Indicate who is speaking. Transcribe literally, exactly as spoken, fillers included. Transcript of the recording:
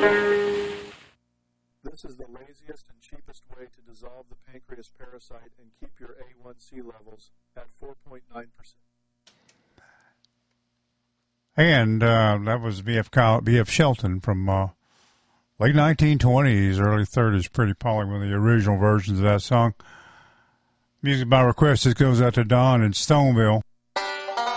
Speaker 1: This is the laziest and cheapest way to dissolve the pancreas parasite and keep your A one C levels at four point nine percent.
Speaker 2: And uh, that was B F Kyle, B F Shelton from uh, late nineteen twenties, early thirties, pretty popular with the original versions of that song. Music by request. This goes out to Don in Stoneville.